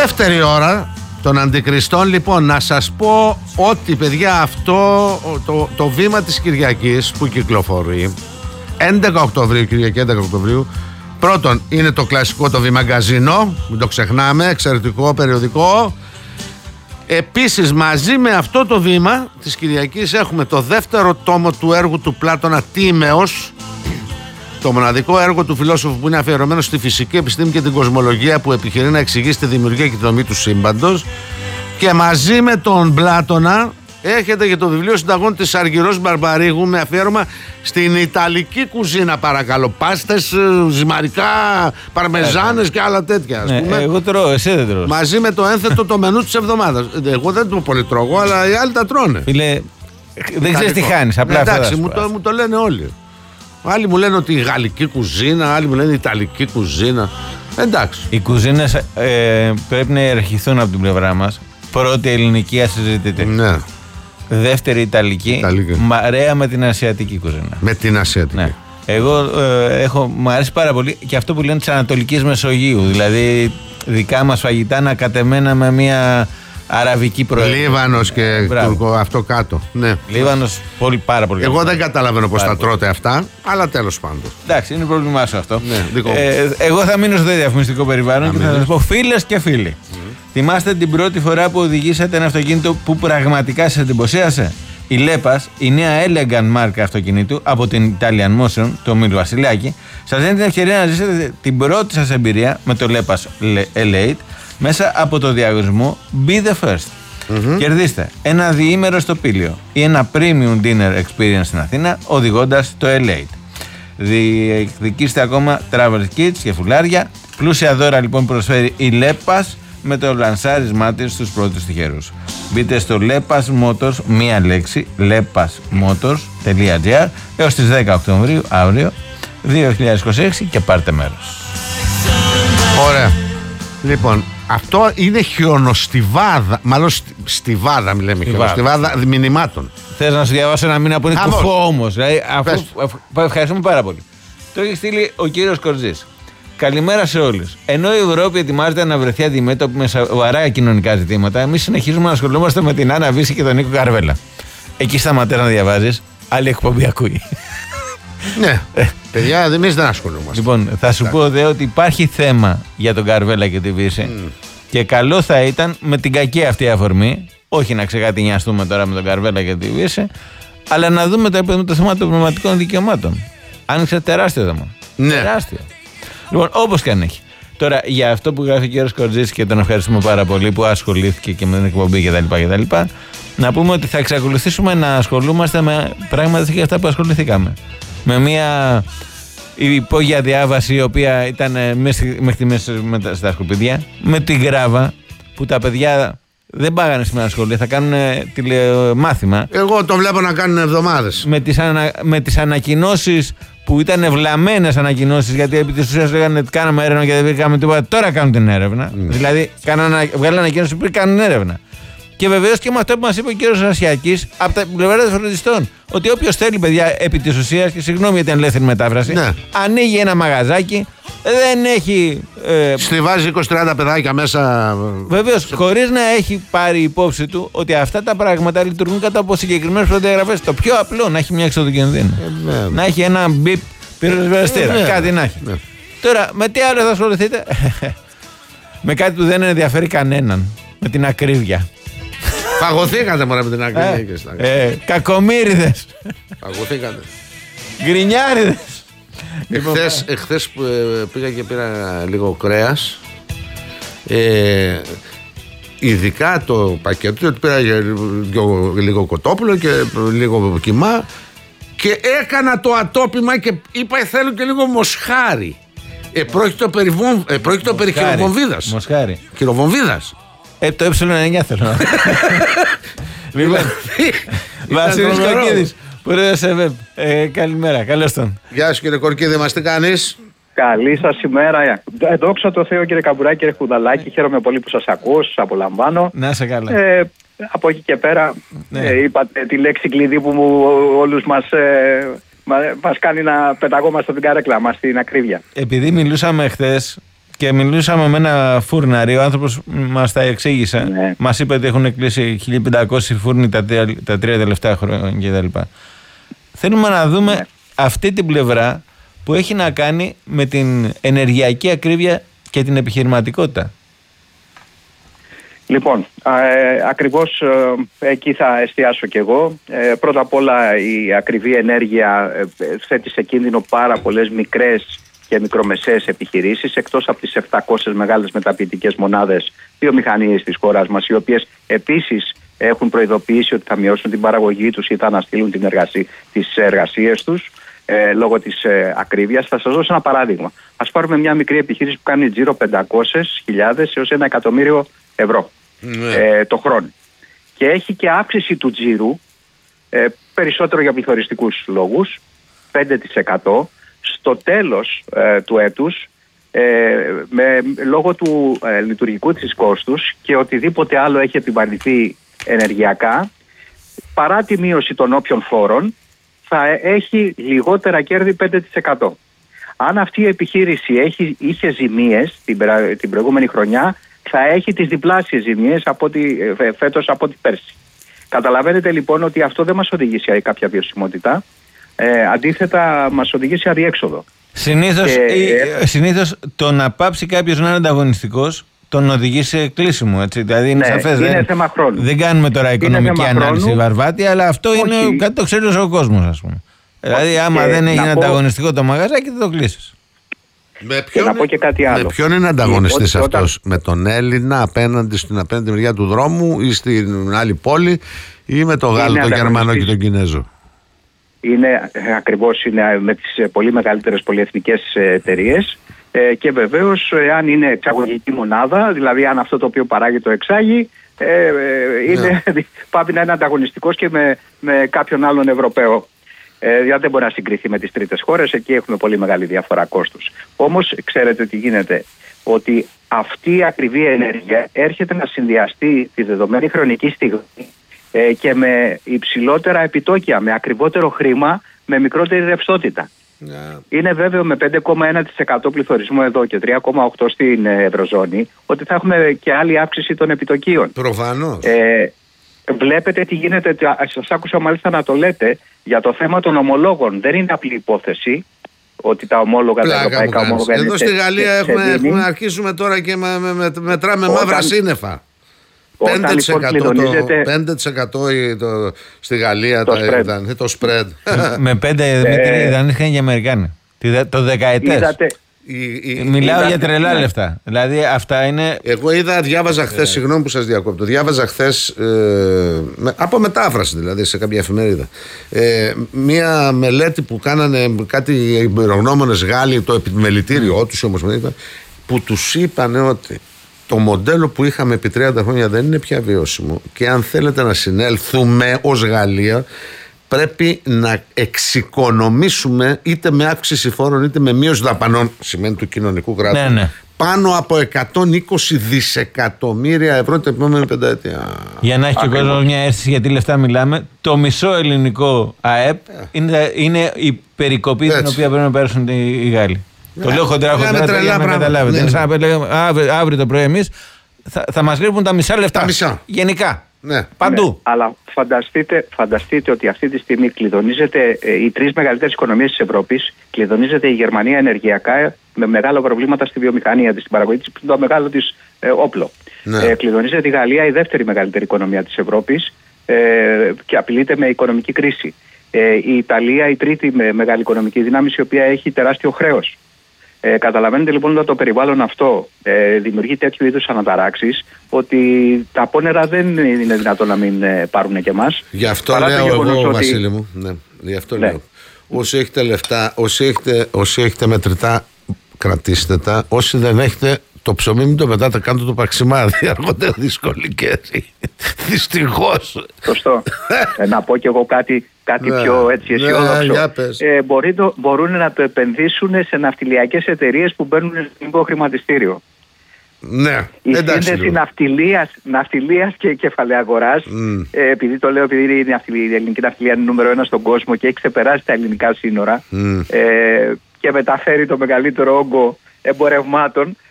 δεύτερη ώρα των Αντικριστών. Λοιπόν, να σας πω ότι, παιδιά, αυτό το βήμα της Κυριακής που κυκλοφορεί 11 Οκτωβρίου, Κυριακή 11 Οκτωβρίου, πρώτον είναι το κλασικό το βήμα Γκαζίνο, μην το ξεχνάμε, εξαιρετικό περιοδικό. Επίσης, μαζί με αυτό το βήμα της Κυριακής έχουμε το δεύτερο τόμο του έργου του Πλάτωνα, Τίμεως, το μοναδικό έργο του φιλόσοφου που είναι αφιερωμένο στη φυσική επιστήμη και την κοσμολογία, που επιχειρεί να εξηγήσει τη δημιουργία και τη δομή του σύμπαντος. Και μαζί με τον Πλάτωνα έχετε και το βιβλίο συνταγών της Αργυρός Μπαρμπαρίγου, με αφιέρωμα στην Ιταλική κουζίνα, παρακαλώ. Πάστες, ζυμαρικά, παρμεζάνες και άλλα τέτοια, ας πούμε. Εγώ τρώω, εσύ δεν τρώω. Μαζί με το ένθετο το μενού της εβδομάδας. Εγώ δεν το πολύ τρώω, αλλά οι άλλοι τα τρώνε. Φίλε, δεν ξέρεις τι χάνεις. Απλά εντάξει, μου το λένε όλοι. Άλλοι μου λένε ότι η γαλλική κουζίνα, άλλοι μου λένε η ιταλική κουζίνα. Εντάξει. Οι κουζίνες πρέπει να ιεραρχηθούν από την πλευρά μας. Πρώτη ελληνική, ας συζητείτε. Ναι. Δεύτερη Ιταλική. Μαρέα με την ασιατική κουζίνα. Με την ασιατική. Ναι. Εγώ μου αρέσει πάρα πολύ και αυτό που λένε της Ανατολικής Μεσογείου. Δηλαδή δικά μας φαγητά να κατεμένα με μια αραβική προέλευση. Λίβανος και Τουρκο, αυτό κάτω. Ναι. Λίβανος πάρα πολύ. Εγώ δεν καταλαβαίνω πώς τα τρώτε αυτά, αλλά τέλος πάντων. Εντάξει, είναι πρόβλημά σου αυτό. Ναι, εγώ θα μείνω στο διαφημιστικό περιβάλλον και θα σας πω, φίλες και φίλοι. Θυμάστε την πρώτη φορά που οδηγήσατε ένα αυτοκίνητο που πραγματικά σας εντυπωσίασε? Η Λέπας, η νέα elegant μάρκα αυτοκινήτου από την Italian Motion, το Μίλου Βασιλιάκη, σας δίνει την ευκαιρία να ζήσετε την πρώτη σας εμπειρία με το Λέπας Elate μέσα από το διαγωνισμό Be the First. Κερδίστε ένα διήμερο στο Πήλιο ή ένα premium dinner experience στην Αθήνα οδηγώντας το Elate. Διεκδικήστε ακόμα travel kits και φουλάρια. Πλούσια δώρα λοιπόν προσφέρει η Λέπας με το λανσάρισμά της στους πρώτους τυχερούς. Μπείτε στο Lepas Motors, μία λέξη, lepasmotors.gr έως τις 10 Οκτωβρίου, αύριο 2026, και πάρτε μέρος. Ωραία. Λοιπόν, αυτό είναι χιονοστιβάδα, μάλλον στιβάδα μιλάμε, χιονοστιβάδα μηνυμάτων. Θες να σου διαβάσω ένα μήνα που είναι κουφό όμως? Δηλαδή, ευχαριστούμε πάρα πολύ. Το έχει στείλει ο κύριος Κορτζής. Καλημέρα σε όλους. Ενώ η Ευρώπη ετοιμάζεται να βρεθεί αντιμέτωπη με σοβαρά κοινωνικά ζητήματα, εμείς συνεχίζουμε να ασχολούμαστε με την Άννα Βύση και τον Νίκο Καρβέλα. Εκεί σταματάς να διαβάζεις, άλλη εκπομπή ακούει. Ναι, παιδιά, εμείς δεν ασχολούμαστε. Λοιπόν, θα σου πω ότι υπάρχει θέμα για τον Καρβέλα και τη Βύση και καλό θα ήταν με την κακή αυτή αφορμή, όχι να ξεκατηνιαστούμε τώρα με τον Καρβέλα και τη Βύση, αλλά να δούμε το θέμα των πνευματικών δικαιωμάτων. Άνοιξε τεράστιο θέμα. Ναι. Τεράστιο. Λοιπόν, όπως και αν έχει. Τώρα, για αυτό που γράφει ο κύριος Κορτζής, και τον ευχαριστούμε πάρα πολύ που ασχολήθηκε και με την εκπομπή κτλ. Να πούμε ότι θα εξακολουθήσουμε να ασχολούμαστε με πράγματα και αυτά που ασχοληθήκαμε. Με μια υπόγεια διάβαση, η οποία ήταν μέχρι τη μέση στα σκουπίδια. Με την Γράβα, που τα παιδιά δεν πάγανε σήμερα σχολεία, θα κάνουν τηλεμάθημα. Εγώ το βλέπω να κάνουν εβδομάδες. Με τις ανακοινώσεις που ήταν βλαμμένες ανακοινώσεις, γιατί επί της ουσίας λέγανε ότι κάναμε έρευνα και δεν βρήκαμε τίποτα. Τώρα κάνουν την έρευνα. Δηλαδή, βγάλανε ανακοίνωση που κάνουν έρευνα. Και βεβαίως και με αυτό που μας είπε ο κύριος Ασιακής από τα πλευρά των φροντιστών. Ότι όποιος θέλει, παιδιά, επί της ουσίας, και συγγνώμη για την ελεύθερη μετάφραση, ανοίγει ένα μαγαζάκι, δεν έχει. Στιβάζει 20-30 παιδάκια μέσα. Βεβαίως, χωρίς να έχει πάρει υπόψη του ότι αυτά τα πράγματα λειτουργούν κατά από συγκεκριμένες προδιαγραφές. Το πιο απλό, να έχει μια έξοδο κινδύνου. Να έχει ένα μπιπ πυροσβεστήρα. Κάτι να έχει. Τώρα, με τι άλλο θα ασχοληθείτε? Με κάτι που δεν ενδιαφέρει κανέναν. Με την ακρίβεια. Φαγωθήκατε μωρέ με την ακρίβεια. Κακομοίριδες. Φαγωθήκατε. Γκρινιάριδες. Εχθές που πήγα και πήρα λίγο κρέας, ειδικά το πακέτο, πήρα λίγο κοτόπουλο και λίγο κιμά και έκανα το ατόπιμα και είπα θέλω και λίγο μοσχάρι. Πρόκειται περί χειροβομβίδας. Μοσχάρι. Χειροβομβίδας. Το ε9 θέλω. Λοιπόν, Βασίλης Κορκίδης, πρόεδρος ΕΒΕΠ. Καλημέρα, καλώς τον. Γεια σου κύριε Κορκίδη, μας τι κάνεις? Καλή σας ημέρα. Δόξα τω Θεώ κύριε Καμπουράκη, κύριε Χουδαλάκη. Χαίρομαι πολύ που σας ακούω, σας απολαμβάνω. Να είσαι καλά. Από εκεί και πέρα είπατε τη λέξη κλειδί που όλους μας κάνει να πεταγόμαστε την καρέκλα μας, στην ακρίβεια. Επειδή μιλούσαμε χθες Και μιλούσαμε με ένα φούρναρι, ο άνθρωπος μας τα εξήγησε. Ναι. Μας είπε ότι έχουν κλείσει 1.500 φούρνοι τα 3 τελευταία χρόνια κτλ. Θέλουμε να δούμε αυτή την πλευρά που έχει να κάνει με την ενεργειακή ακρίβεια και την επιχειρηματικότητα. Λοιπόν, ακριβώς εκεί θα εστιάσω κι εγώ. Πρώτα απ' όλα η ακριβή ενέργεια θέτει σε κίνδυνο πάρα πολλές μικρές και μικρομεσαίες επιχειρήσεις, εκτός από τις 700 μεγάλες μεταποιητικές μονάδες βιομηχανίες της χώρας μας, οι οποίες επίσης έχουν προειδοποιήσει ότι θα μειώσουν την παραγωγή τους ή θα αναστείλουν τις εργασίες τους λόγω της ακρίβειας. Θα σας δώσω ένα παράδειγμα. Ας πάρουμε μια μικρή επιχείρηση που κάνει τζίρο 500.000 έως 1 εκατομμύριο ευρώ το χρόνο και έχει και αύξηση του τζίρου περισσότερο για πληθωριστικούς λόγους, 5%. Στο τέλος του έτους, λόγω του λειτουργικού της κόστους και οτιδήποτε άλλο έχει επιβαρυνθεί ενεργειακά, παρά τη μείωση των όποιων φόρων, θα έχει λιγότερα κέρδη 5%. Αν αυτή η επιχείρηση είχε ζημίες την προηγούμενη χρονιά, θα έχει τις διπλάσιες ζημίες φέτος από ό,τι πέρσι. Καταλαβαίνετε λοιπόν ότι αυτό δεν μας οδηγεί σε κάποια βιωσιμότητα. Αντίθετα, μας οδηγεί σε αδιέξοδο. Συνήθως το να πάψει κάποιος να είναι ανταγωνιστικός τον οδηγεί σε κλείσιμο. Έτσι. Δηλαδή είναι σαφές. Είναι θέμα χρόνου. Δεν κάνουμε τώρα οικονομική ανάλυση βαρβάτη, αλλά αυτό είναι κάτι το ξέρει ο κόσμος, ας πούμε. Δηλαδή, άμα δεν έγινε ανταγωνιστικό το μαγαζάκι, δεν το κλείσεις. Να πω και κάτι άλλο. Με ποιον είναι ανταγωνιστής αυτός, με τον Έλληνα απέναντι στην απέναντι μεριά του δρόμου ή στην άλλη πόλη, ή με τον Γάλλο, τον Γερμανό και τον Κινέζο? Είναι με τις πολύ μεγαλύτερες πολυεθνικές εταιρείες και βεβαίως αν είναι εξαγωγική μονάδα, δηλαδή αν αυτό το οποίο παράγει το εξάγει, πάει να είναι ανταγωνιστικός και με κάποιον άλλον Ευρωπαίο. Δηλαδή δεν μπορεί να συγκριθεί με τις τρίτες χώρες, εκεί έχουμε πολύ μεγάλη διαφορά κόστους. Όμως ξέρετε τι γίνεται, ότι αυτή η ακριβή ενέργεια έρχεται να συνδυαστεί τη δεδομένη χρονική στιγμή και με υψηλότερα επιτόκια, με ακριβότερο χρήμα, με μικρότερη ρευστότητα. Είναι βέβαιο με 5,1% πληθωρισμό εδώ και 3,8% στην Ευρωζώνη ότι θα έχουμε και άλλη αύξηση των επιτοκίων. Προφανώς. Βλέπετε τι γίνεται, σας άκουσα μάλιστα να το λέτε για το θέμα των ομολόγων. Δεν είναι απλή υπόθεση ότι τα ομόλογα, τα ευρωπαϊκά ομόλογα. Εδώ στη Γαλλία έχουμε αρχίσουμε τώρα και μετράμε μαύρα σύννεφα. 5% στη Γαλλία το spread. Με 5 Δημήτρη δεν είχαν και Αμερικάνοι. Το δεκαετές. Μιλάω για τρελά λεφτά. Δηλαδή αυτά είναι. Εγώ διάβαζα χθες, συγγνώμη που σας διακόπτω, διάβαζα χθες από μετάφραση δηλαδή σε κάποια εφημερίδα μία μελέτη που κάνανε κάτι εμπειρογνώμονες Γάλλοι, το επιμελητήριό τους όμως, που τους είπανε ότι το μοντέλο που είχαμε επί 30 χρόνια δεν είναι πια βιώσιμο και αν θέλετε να συνέλθουμε ως Γαλλία πρέπει να εξοικονομήσουμε είτε με αύξηση φόρων είτε με μείωση δαπανών, σημαίνει του κοινωνικού κράτους, πάνω από 120 δισεκατομμύρια ευρώ την επόμενη πενταετία. Για να έχει και ο κόσμος μια αίσθηση γιατί λεφτά μιλάμε, το μισό ελληνικό ΑΕΠ είναι η περικοπή την οποία πρέπει να πέρασουν οι Γάλλοι. Το λέω χοντρά για να καταλάβετε. Είναι σαν να λέμε αύριο το πρωί εμείς θα μας λείπουν τα μισά λεφτά. Γενικά. Παντού. Ναι, αλλά φανταστείτε ότι αυτή τη στιγμή κλειδονίζεται οι τρεις μεγαλύτερες οικονομίες της Ευρώπης, κλειδονίζεται η Γερμανία ενεργειακά με μεγάλα προβλήματα στη βιομηχανία της, στην παραγωγή της, το μεγάλο της όπλο. Ναι. Κλειδονίζεται η Γαλλία, η δεύτερη μεγαλύτερη οικονομία της Ευρώπης και απειλείται με οικονομική κρίση. Η Ιταλία, η τρίτη μεγάλη οικονομική δύναμη, η οποία έχει τεράστιο χρέος. Καταλαβαίνετε λοιπόν ότι το περιβάλλον αυτό δημιουργεί τέτοιου είδους αναταράξεις ότι τα απόνερα δεν είναι δυνατόν να μην πάρουν και εμάς. Γι' αυτό λέω εγώ, Βασίλη μου, γι' αυτό λέω. Όσοι έχετε λεφτά, όσοι έχετε μετρητά, κρατήστε τα. Όσοι δεν έχετε, το ψωμί μην το πετάτε, κάντε το παξιμάδι. Αργότερα δύσκολη καιρή. Δυστυχώς. Σωστό. Να πω κι εγώ κάτι πιο έτσι αισιόδοξο. Μπορούν να το επενδύσουν σε ναυτιλιακές εταιρείες που μπαίνουν στο ελληνικό χρηματιστήριο. Ναι, η σύνδεση ναυτιλίας και κεφαλαίου αγοράς, επειδή το λέω, επειδή η ελληνική ναυτιλία είναι νούμερο 1 στον κόσμο και έχει ξεπεράσει τα ελληνικά σύνορα και μεταφέρει το μεγαλύτερο όγκο εμπορευμάτων,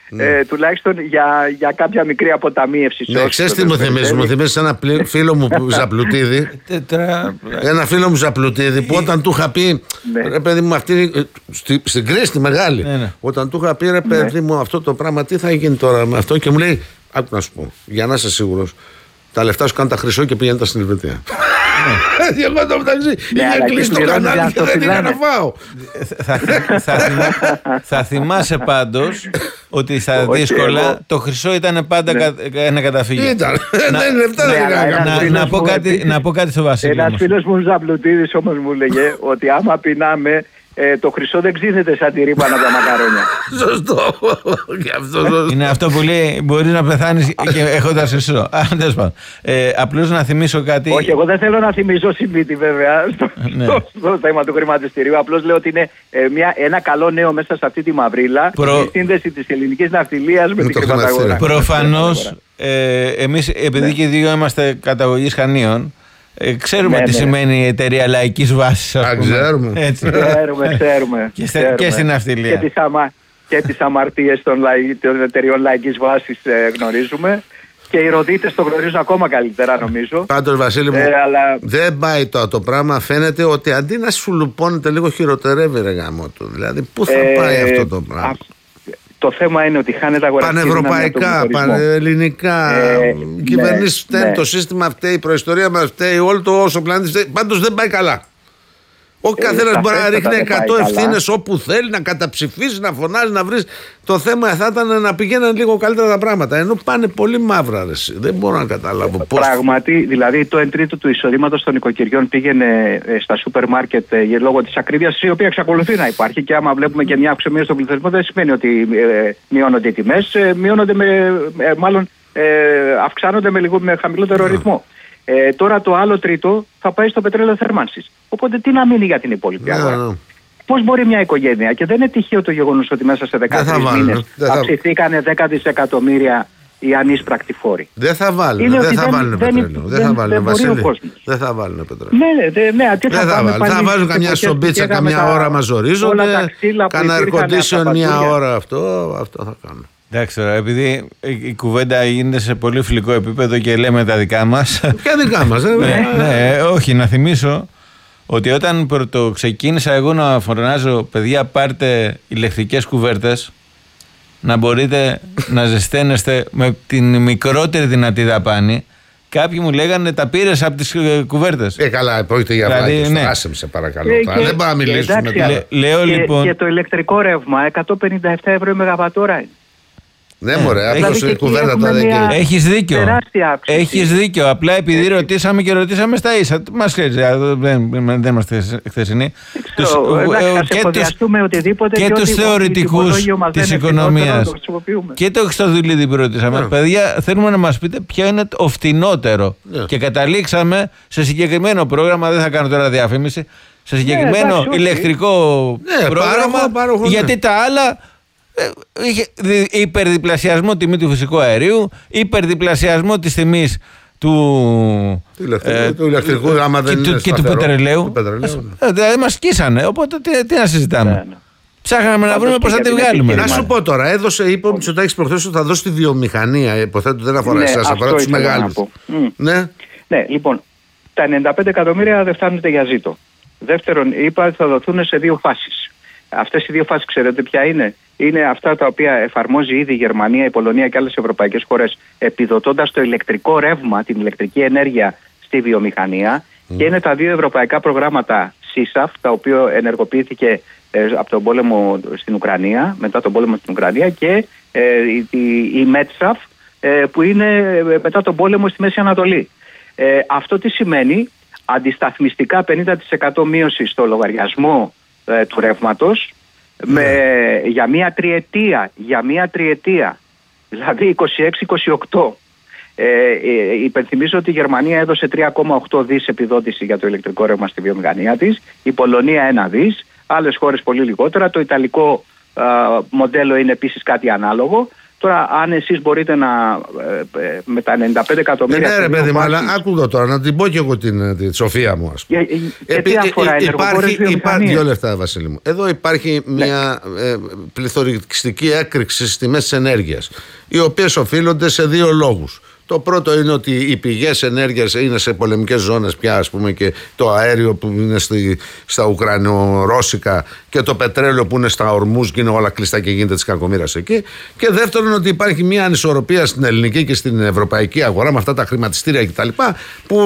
τουλάχιστον για κάποια μικρή αποταμίευση. Ναι, ξέρεις τι μου θυμίζει? Μου θυμίζει ένα φίλο μου Ζαπλουτίδη. Ένα φίλο μου Ζαπλουτίδη που όταν του είχα πει, ρε παιδί μου, αυτή στην κρίση τη μεγάλη, όταν του είχα πει, ρε παιδί μου, αυτό το πράγμα τι θα γίνει τώρα με αυτό, και μου λέει, άκου να σου πω, για να είσαι σίγουρος, τα λεφτά σου κάνουν τα χρυσό και πηγαίνουν στην Ελβετία. Εγώ το μεταξύ είχε κλείσει το κανάλι και δεν είχα να φάω. Θα θυμάσαι πάντως ότι στα δύσκολα το χρυσό ήταν πάντα ένα καταφύγιο. Ήταν. Να πω κάτι στο Βασίλη. Ένας φίλος μου Ζαπλουτίδης όμως μου λέγε ότι άμα πεινάμε, το χρυσό δεν ξύνεται σαν τη ρήπανα από τα μακαρόνια. Σωστό. Είναι αυτό που λέει, μπορεί να πεθάνεις και έχοντας χρυσό. Απλώς να θυμίσω κάτι. Όχι, εγώ δεν θέλω να θυμίσω Σιμίτη βέβαια στο θέμα του χρηματιστηρίου. Απλώς λέω ότι είναι ένα καλό νέο μέσα σε αυτή τη μαυρίλα, η σύνδεση της ελληνικής ναυτιλίας με την χρηματαγορά. Προφανώς εμείς, επειδή και οι δύο είμαστε καταγωγής Χανίων, ξέρουμε τι σημαίνει η εταιρεία λαϊκής βάσης. Ξέρουμε. Ξέρουμε. Και στην ναυτιλία. Και τις αμαρτίες των εταιρείων λαϊκής βάσης γνωρίζουμε. Και οι Ροδίτες το γνωρίζουν ακόμα καλύτερα, νομίζω. Πάντως, Βασίλη μου, δεν πάει το πράγμα. Φαίνεται ότι αντί να σου λουπώνεται, λίγο χειροτερεύει, ρε γάμο του. Δηλαδή, πού θα πάει αυτό το πράγμα? Το θέμα είναι ότι χάνεται αγοραστική πανευρωπαϊκά, πανελληνικά. Οι κυβερνήσεις φταίνουν, το σύστημα φταίει, η προϊστορία μας φταίει, όλο το όσο πλανήτη φταίει. Πάντως δεν πάει καλά. Ο καθένας μπορεί να ρίχνει 100 ευθύνες όπου θέλει, να καταψηφίσει, να φωνάζει, να βρει. Το θέμα θα ήταν να πηγαίνουν λίγο καλύτερα τα πράγματα. Ενώ πάνε πολύ μαύρα, ρε. Δεν μπορώ να καταλάβω πώς. Πράγματι, δηλαδή το 1/3 του εισοδήματος των οικοκυριών πήγαινε στα σούπερ μάρκετ λόγω της ακρίβειας, η οποία εξακολουθεί να υπάρχει. Και άμα βλέπουμε και μια αυξομοίωση στον πληθυσμό, δεν σημαίνει ότι μειώνονται οι τιμές, αυξάνονται με χαμηλότερο ρυθμό. Τώρα το άλλο τρίτο θα πάει στο πετρέλαιο θέρμανσης. Οπότε τι να μείνει για την υπόλοιπη αγορά? Πώς μπορεί μια οικογένεια, και δεν είναι τυχαίο το γεγονός ότι μέσα σε 13 μήνες αυξηθήκανε 10 δισεκατομμύρια οι ανείσπρακτοι φόροι? Δεν θα βάλουν πετρέλαιο. Δεν θα βάλουν πετρέλαιο. Θα βάλουν καμιά σομπίτσα καμιά ώρα, μας ζορίζονται. Κάνα air condition μια ώρα, αυτό θα κάνουν. Εντάξει, επειδή η κουβέντα γίνεται σε πολύ φιλικό επίπεδο και λέμε τα δικά μας. Ποια δικά μας? Ναι, όχι, να θυμίσω ότι όταν ξεκίνησα εγώ να φωνάζω, παιδιά, πάρτε ηλεκτρικές κουβέρτες, να μπορείτε να ζεσταίνεστε με την μικρότερη δυνατή δαπάνη, κάποιοι μου λέγανε τα πήρες από τις κουβέρτες. Καλά, πρόκειται για βλάκες. Άσε με, σε παρακαλώ. Δεν μπορώ να μιλήσουμε. Και το ηλεκτρικό ρεύμα 157 ευρώ η μεγαβατόρα είναι. Ναι, μωρέ, απλώς η κουβέρτα τώρα δεν είναι. Έχεις δίκιο. Απλά επειδή ρωτήσαμε στα ίσα. Μας χρειάζεται, δεν είμαστε χθεσινοί. Και τους θεωρητικούς της οικονομίας. Και το Χριστοδουλίδη που ρωτήσαμε. Παιδιά, θέλουμε να μας πείτε ποιο είναι το φτηνότερο. Και καταλήξαμε σε συγκεκριμένο πρόγραμμα. Δεν θα κάνω τώρα διαφήμιση. Σε συγκεκριμένο ηλεκτρικό πρόγραμμα. Γιατί τα άλλα. Υπερδιπλασιασμό τιμή του φυσικού αερίου, υπερδιπλασιασμό της τιμής του ηλεκτρικού και του πετρελαίου. Δεν μας σκίσανε, οπότε τι να συζητάμε. Ψάχναμε να βρούμε πώς θα τη βγάλουμε. Να σου πω τώρα, είπε ο Μητσοτάκης προχθές ότι θα δώσει τη βιομηχανία. Υποθέτω δεν αφορά εσάς, αφορά τους μεγάλους. Ναι, λοιπόν, τα 95 εκατομμύρια δεν φτάνουν για ζήτο. Δεύτερον, είπα ότι θα δοθούν σε δύο φάσεις. Αυτές οι δύο φάσεις ξέρετε ποια είναι? Είναι αυτά τα οποία εφαρμόζει ήδη η Γερμανία, η Πολωνία και άλλες ευρωπαϊκές χώρες, επιδοτώντας το ηλεκτρικό ρεύμα, την ηλεκτρική ενέργεια στη βιομηχανία. Και είναι τα δύο ευρωπαϊκά προγράμματα CSAF, τα οποία ενεργοποιήθηκε από τον πόλεμο στην Ουκρανία, μετά τον πόλεμο στην Ουκρανία, και η METSAF, που είναι μετά τον πόλεμο στη Μέση Ανατολή. Αυτό τι σημαίνει? Αντισταθμιστικά 50% μείωση στο λογαριασμό του ρεύματος για μία τριετία, δηλαδή 26-28. Υπενθυμίζω ότι η Γερμανία έδωσε 3,8 δις επιδότηση για το ηλεκτρικό ρεύμα στη βιομηχανία της, η Πολωνία 1 δις, άλλες χώρες πολύ λιγότερα. Το ιταλικό μοντέλο είναι επίσης κάτι ανάλογο. Τώρα, αν εσείς μπορείτε με τα 95 εκατομμύρια. Ναι, ρε παιδί μου, αλλά άκουγα τώρα να την πω και εγώ τη σοφία μου, ας πούμε. Τι αφορά ενεργοβόρες βιομηχανίες. 2 λεπτά, Βασίλη μου. Εδώ υπάρχει μια πληθωριστική έκρηξη στις τιμές της ενέργειας, οι οποίες οφείλονται σε 2 λόγους. Το πρώτο είναι ότι οι πηγές ενέργειας είναι σε πολεμικές ζώνες πια, ας πούμε, και το αέριο που είναι στα Ουκρανο-Ρώσικα και το πετρέλαιο που είναι στα Ορμούς και είναι όλα κλειστά και γίνεται της κακομοίρας εκεί. Και δεύτερον, ότι υπάρχει μια ανισορροπία στην ελληνική και στην ευρωπαϊκή αγορά με αυτά τα χρηματιστήρια κτλ. Που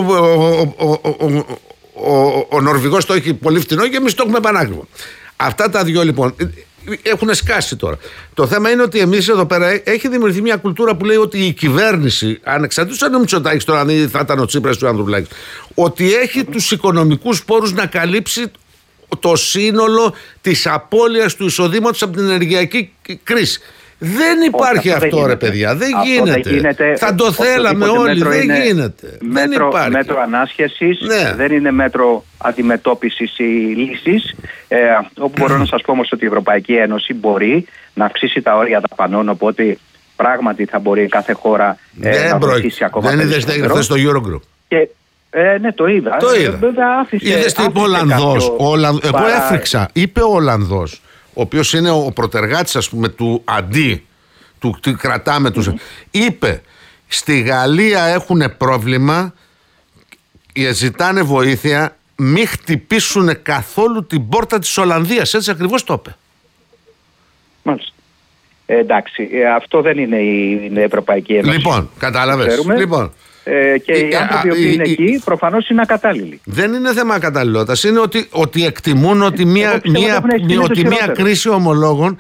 ο Νορβηγός το έχει πολύ φτηνό και εμείς το έχουμε πανάκριβο. Αυτά τα 2 λοιπόν έχουν σκάσει τώρα. Το θέμα είναι ότι εμείς εδώ πέρα έχει δημιουργηθεί μια κουλτούρα που λέει ότι η κυβέρνηση, ανεξαρτήτως αν ο Μητσοτάκης τώρα, αν θα ήταν ο Τσίπρας του Ανδρουλάκης, ότι έχει τους οικονομικούς πόρους να καλύψει το σύνολο της απώλειας του εισοδήματος από την ενεργειακή κρίση. Δεν υπάρχει αυτό, ρε παιδιά. Δεν γίνεται. Θα το θέλαμε όλοι. Δεν γίνεται. Δεν υπάρχει. Μέτρο ανάσχεσης, δεν είναι μέτρο αντιμετώπισης ή λύσης. Όπου μπορώ να σας πω όμως ότι η Ευρωπαϊκή Ένωση μπορεί να αυξήσει τα όρια δαπανών, οπότε πράγματι θα μπορεί κάθε χώρα να βοηθήσει ακόμα περισσότερο. Δεν είδες στο Eurogroup. Ναι, το είδα. Είδες τι είπε ο Ολλανδός. Εγώ έφρυξα. Είπε ο Ολλανδός, ο οποίος είναι ο προτεργάτης, ας πούμε, του αντί, του κρατάμε τους. Είπε, στη Γαλλία έχουν πρόβλημα, ζητάνε βοήθεια, μην χτυπήσουν καθόλου την πόρτα της Ολλανδίας. Έτσι ακριβώς το είπε. Μάλιστα. Εντάξει, αυτό δεν είναι η Ευρωπαϊκή Ένωση. Λοιπόν, κατάλαβες. Λοιπόν, και οι άνθρωποι που είναι εκεί προφανώς είναι ακατάλληλοι. Δεν είναι θέμα ακαταλληλότητας. Είναι ότι εκτιμούν ότι μια κρίση ομολόγων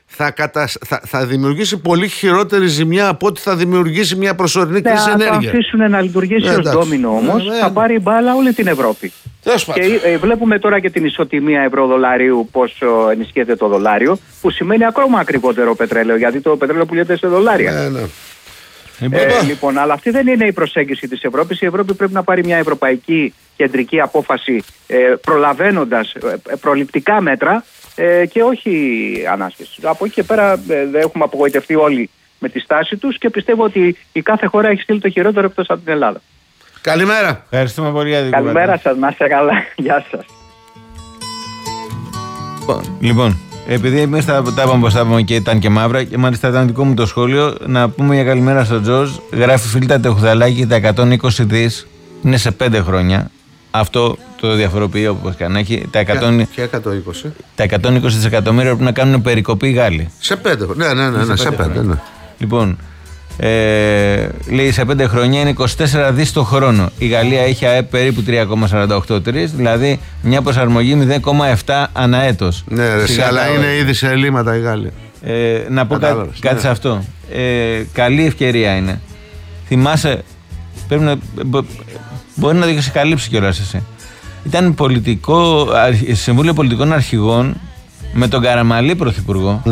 θα δημιουργήσει πολύ χειρότερη ζημιά από ό,τι θα δημιουργήσει μια προσωρινή κρίση ενέργειας. Αν το αφήσουν να λειτουργήσει ως ντόμινο όμως, θα πάρει μπάλα όλη την Ευρώπη. Και βλέπουμε τώρα και την ισοτιμία ευρώ-δολαρίου, πώς ενισχύεται το δολάριο, που σημαίνει ακόμα ακριβότερο πετρέλαιο, γιατί το πετρέλαιο πουλιέται σε δολάρια. Λοιπόν, αλλά αυτή δεν είναι η προσέγγιση της Ευρώπης. Η Ευρώπη πρέπει να πάρει μια ευρωπαϊκή κεντρική απόφαση, προλαβαίνοντας προληπτικά μέτρα και όχι ανάσχεση. Από εκεί και πέρα έχουμε απογοητευτεί όλοι με τη στάση τους και πιστεύω ότι η κάθε χώρα έχει στείλει το χειρότερο εκτός από την Ελλάδα. Καλημέρα. Ευχαριστούμε πολύ για την Καλημέρα σας, να είστε καλά. Γεια σας. Λοιπόν, επειδή εμείς τα είπαμε πως τα είπαμε και ήταν και μαύρα, και μάλιστα ήταν δικό μου το σχόλιο, να πούμε για καλημέρα στον Τζορτζ. Γράφει Φίλτα Τεχουδαλάκη, τα 120 δις είναι σε 5 χρόνια. Αυτό το διαφοροποιεί όπως και αν έχει. Τα 120 δισεκατομμύρια πρέπει να κάνουν περικοπή οι Γάλλοι. Σε 5 χρόνια. Ναι, σε 5. Ναι. Λοιπόν, λέει σε 5 χρόνια είναι 24 δις το χρόνο. Η Γαλλία έχει ΑΕΠ περίπου 3,48-3, δηλαδή μια προσαρμογή 0,7 ανά έτος. Ναι, αλλά είναι ήδη σε ελλείμματα οι Γάλλοι. Να πω κάτι σε αυτό. Καλή ευκαιρία είναι. Θυμάσαι, μπορεί να δείξει καλύψει κιόλας εσύ. Ήταν Συμβούλιο Πολιτικών Αρχηγών με τον Καραμαλή πρωθυπουργό.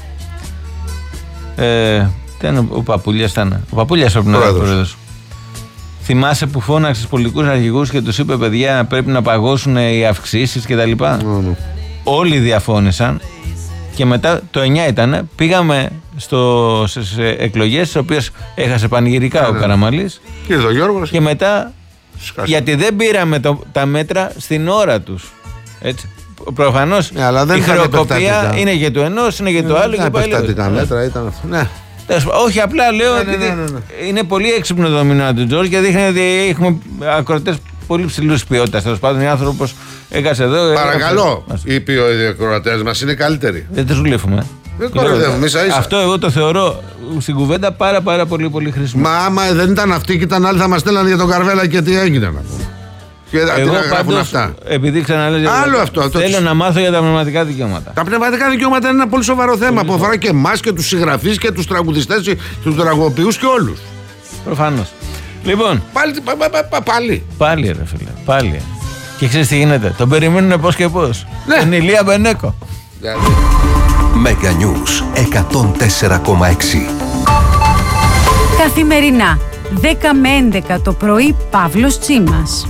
Ο Παπούλιας ήταν. Ο Παπούλιας ο πρόεδρος. Θυμάσαι που φώναξε στους πολιτικούς αρχηγούς και τους είπε, παιδιά, πρέπει να παγώσουν οι αυξήσεις κτλ. Όλοι διαφώνησαν. Και μετά το 9 ήταν, πήγαμε στις εκλογές, στις οποίες έχασε πανηγυρικά ο Καραμαλής. Και μετά, γιατί δεν πήραμε τα μέτρα στην ώρα τους. Έτσι. Προφανώς η χρεοκοπία είναι για το ενός, είναι για το άλλο. Και πάλι μέτρα ήταν αυτό. Ναι. Όχι, απλά λέω ότι είναι πολύ έξυπνο το μήνυμα του Τζορτζ και δείχνει ότι έχουμε ακροατές πολύ ψηλούς ποιότητας. Τέλος πάντων, ο άνθρωπος έκασε εδώ. Παρακαλώ, οι ακροατές μας είναι καλύτεροι. Δεν τους γλύφουμε. Δεν κοροϊδεύουμε, ίσα-ίσα. Αυτό εγώ το θεωρώ στην κουβέντα πάρα πολύ χρήσιμο. Μα άμα δεν ήταν αυτοί και ήταν άλλοι, θα μας στέλνανε για τον Καρβέλα και τι έγινε να πούμε. Εγώ πάντως, επειδή ξαναλέω, θέλω να μάθω για τα πνευματικά δικαιώματα. Τα πνευματικά δικαιώματα είναι ένα πολύ σοβαρό θέμα που αφορά και εμάς και τους συγγραφείς και τους τραγουδιστές, τους τραγοποιούς και όλους. Προφανώς. Λοιπόν. Πάλι ρε φίλε. Πάλι. Και ξέρεις τι γίνεται. Τον περιμένουν πώς και πώς. Την Ηλία Μπενέκο. Mega News 104,6. Καθημερινά 10 με 11 το πρωί, Παύλος Τσίμας.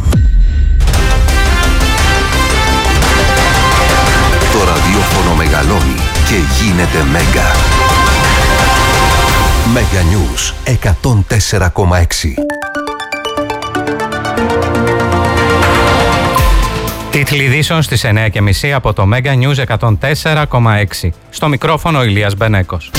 Το ραδιόφωνο μεγαλώνει και γίνεται Μέγκα. Mega News 104,6. Τίτλοι ειδήσεων στις 9:30 από το Mega News 104,6. Στο μικρόφωνο Ηλίας Μπενέκος.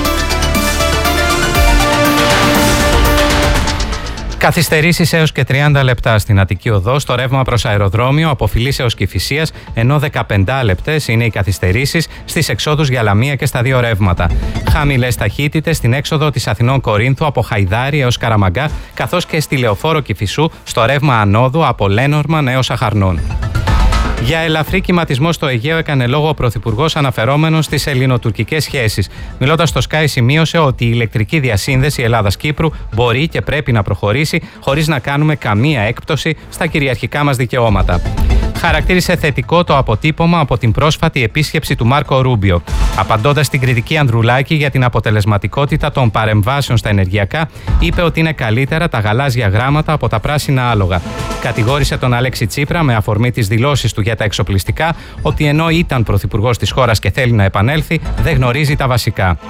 Καθυστερήσεις έως και 30 λεπτά στην Αττική Οδό στο ρεύμα προς αεροδρόμιο από Φιλής έως Κηφισίας, ενώ 15 λεπτές είναι οι καθυστερήσεις στις εξόδους για Λαμία και στα δύο ρεύματα. Χαμηλές ταχύτητες στην έξοδο της Αθηνών Κορίνθου από Χαϊδάρι έως Καραμαγκά, καθώς και στη Λεωφόρο Κηφισού στο ρεύμα ανόδου από Λένορμαν έως Αχαρνών. Για ελαφρύ κυματισμό στο Αιγαίο έκανε λόγο ο Πρωθυπουργός αναφερόμενος στις ελληνοτουρκικές σχέσεις. Μιλώντας στο Sky, σημείωσε ότι η ηλεκτρική διασύνδεση Ελλάδας-Κύπρου μπορεί και πρέπει να προχωρήσει χωρίς να κάνουμε καμία έκπτωση στα κυριαρχικά μας δικαιώματα. Χαρακτήρισε θετικό το αποτύπωμα από την πρόσφατη επίσκεψη του Μάρκο Ρούμπιο. Απαντώντας στην κριτική Ανδρουλάκη για την αποτελεσματικότητα των παρεμβάσεων στα ενεργειακά, είπε ότι είναι καλύτερα τα γαλάζια γράμματα από τα πράσινα άλογα. Κατηγόρησε τον Αλέξη Τσίπρα με αφορμή τις δηλώσεις του για τα εξοπλιστικά ότι ενώ ήταν πρωθυπουργός της χώρας και θέλει να επανέλθει, δεν γνωρίζει τα βασικά.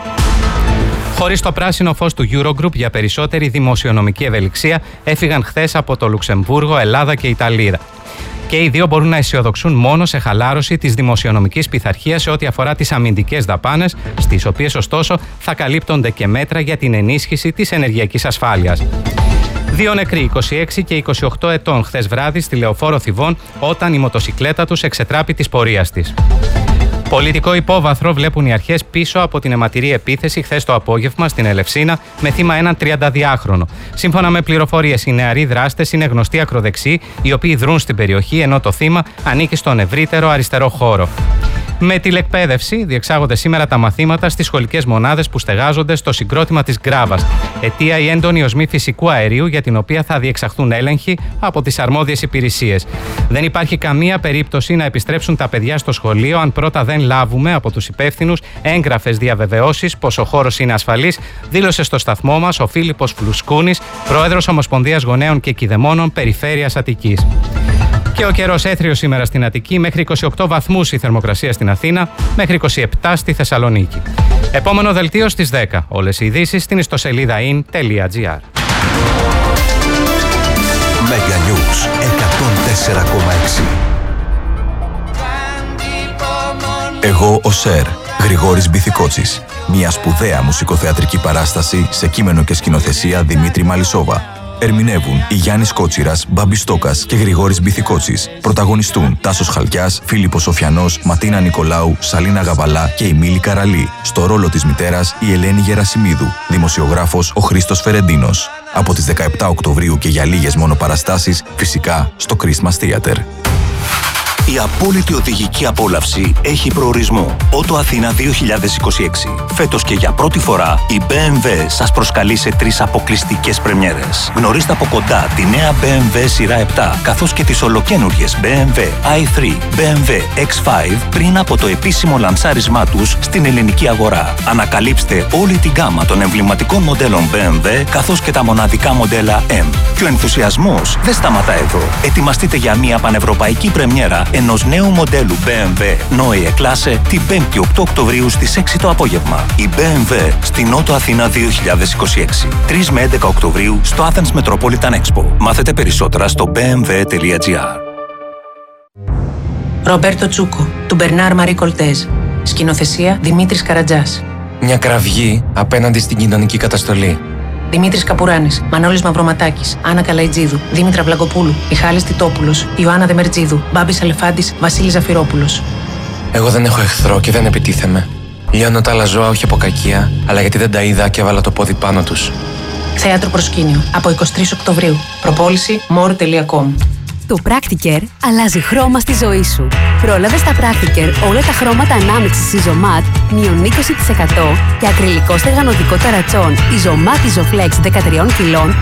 Χωρίς το πράσινο φως του Eurogroup για περισσότερη δημοσιονομική ευελιξία, έφυγαν χθες από το Λουξεμβούργο, Ελλάδα και Ιταλία. Και οι δύο μπορούν να αισιοδοξούν μόνο σε χαλάρωση της δημοσιονομικής πειθαρχίας σε ό,τι αφορά τις αμυντικές δαπάνες, στις οποίες ωστόσο θα καλύπτονται και μέτρα για την ενίσχυση της ενεργειακής ασφάλειας. Δύο νεκροί, 26 και 28 ετών, χθες βράδυ στη Λεωφόρο Θηβών, όταν η μοτοσικλέτα τους εξετράπη της πορείας της. Πολιτικό υπόβαθρο βλέπουν οι αρχές πίσω από την αιματηρή επίθεση χθες το απόγευμα στην Ελευσίνα με θύμα έναν 32χρονο. Σύμφωνα με πληροφορίες, οι νεαροί δράστες είναι γνωστοί ακροδεξιοί, οι οποίοι δρούν στην περιοχή, ενώ το θύμα ανήκει στον ευρύτερο αριστερό χώρο. Με τηλεκπαίδευση διεξάγονται σήμερα τα μαθήματα στις σχολικές μονάδες που στεγάζονται στο συγκρότημα της Γκράβας. Αιτία η έντονη οσμή φυσικού αερίου, για την οποία θα διεξαχθούν έλεγχοι από τις αρμόδιες υπηρεσίες. Δεν υπάρχει καμία περίπτωση να επιστρέψουν τα παιδιά στο σχολείο αν πρώτα δεν λάβουμε από τους υπεύθυνους έγγραφες διαβεβαιώσεις πως ο χώρος είναι ασφαλής, δήλωσε στο σταθμό μας ο Φίλιππος Φλουσκούνης, πρόεδρος Ομοσπονδίας Γονέων και Κηδεμόνων Περιφέρειας Αττικής. Και ο καιρός έθριος σήμερα στην Αττική, μέχρι 28 βαθμούς η θερμοκρασία στην Αθήνα, μέχρι 27 στη Θεσσαλονίκη. Επόμενο δελτίο στις 10. Όλες οι ειδήσεις στην ιστοσελίδα in.gr. Mega News 104,6. Εγώ ο Σερ, Γρηγόρης Μπιθικότσης. Μια σπουδαία μουσικοθεατρική παράσταση σε κείμενο και σκηνοθεσία Δημήτρη Μαλισσόβα. Ερμηνεύουν η Γιάννης Κότσιρας, Μπάμπης Στόκας και Γρηγόρης Μπιθικότσης. Πρωταγωνιστούν Τάσος Χαλκιάς, Φίλιππος Σοφιανός, Ματίνα Νικολάου, Σαλίνα Γαβαλά και η Μίλη Καραλή. Στο ρόλο της μητέρας η Ελένη Γερασιμίδου. Δημοσιογράφος ο Χρήστος Φερεντίνος. Από τις 17 Οκτωβρίου και για λίγες μόνο παραστάσεις, φυσικά στο Christmas Theater. Η απόλυτη οδηγική απόλαυση έχει προορισμό. Ότο Αθήνα 2026. Φέτος και για πρώτη φορά η BMW σας προσκαλεί σε 3 αποκλειστικές πρεμιέρες. Γνωρίστε από κοντά τη νέα BMW σειρά 7, καθώς και τις ολοκαίνουργιες BMW i3, BMW X5 πριν από το επίσημο λανσάρισμά τους στην ελληνική αγορά. Ανακαλύψτε όλη την γκάμα των εμβληματικών μοντέλων BMW, καθώς και τα μοναδικά μοντέλα M. Και ο ενθουσιασμός δεν σταματά εδώ. Ετοιμαστείτε για μια πανευρωπαϊκή πρεμιέρα ενός νέου μοντέλου BMW Neue Klasse την 5η 8 Οκτωβρίου στις 6 το απόγευμα. Η BMW στην Ότο Αθήνα 2026. 3 με 11 Οκτωβρίου στο Athens Metropolitan Expo. Μάθετε περισσότερα στο bmw.gr. Ρομπέρτο Τσούκο, του Μπερνάρ Μαρί Κολτέζ. Σκηνοθεσία Δημήτρης Καρατζάς. Μια κραυγή απέναντι στην κοινωνική καταστολή. Δημήτρης Καπουράνης, Μανώλης Μαυροματάκης, Άννα Καλαϊτζίδου, Δήμητρα Βλαγκοπούλου, Μιχάλης Τιτόπουλος, Ιωάννα Δεμερτζίδου, Μπάμπης Αλεφάντης, Βασίλης Ζαφυρόπουλος. Εγώ δεν έχω εχθρό και δεν επιτίθεμαι. Λιώνω τα άλλα ζώα όχι από κακία, αλλά γιατί δεν τα είδα και έβαλα το πόδι πάνω τους. Θέατρο Προσκήνιο, από 23 Οκτωβρίου. Προπόληση more.com. Το Practicare αλλάζει χρώμα στη ζωή σου. Πρόλαβε στα Practicare όλα τα χρώματα ανάμειξης Isomat μείον 20% και ακριλικό στεγανωτικό ταρατσόν Isomat Isoflex 13 κιλών